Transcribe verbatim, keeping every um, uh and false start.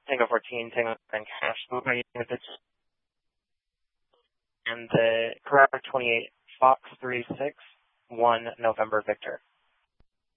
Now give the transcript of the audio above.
Tango fourteen, Tango and Cash. And the correct twenty-eight, Fox three six, one November Victor.